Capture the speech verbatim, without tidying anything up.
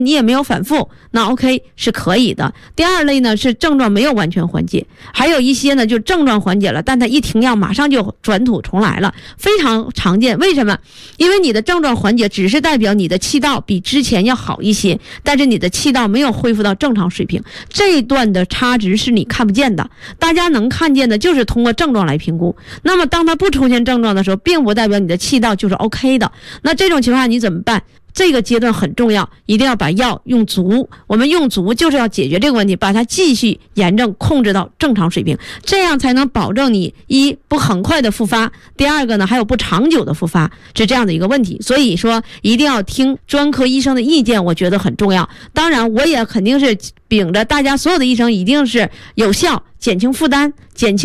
你也没有反复，那 OK 是可以的。第二类呢是症状没有完全缓解，还有一些呢就症状缓解了，但它一停药马上就转土重来了，非常常见。为什么？因为你的症状缓解只是代表你的气道比之前要好一些，但是你的气道没有恢复到正常水平，这一段的差值是你看不见的，大家能看见的就是通过症状来评估。那么当它不出现症状的时候，并不代表你的气道就是 OK 的。那这种情况下你怎么办？这个阶段很重要，一定要把药用足。我们用足就是要解决这个问题，把它继续炎症控制到正常水平，这样才能保证你一不很快的复发，第二个呢还有不长久的复发，是这样的一个问题。所以说一定要听专科医生的意见，我觉得很重要。当然我也肯定是秉着大家所有的医生一定是有效减轻负担，减轻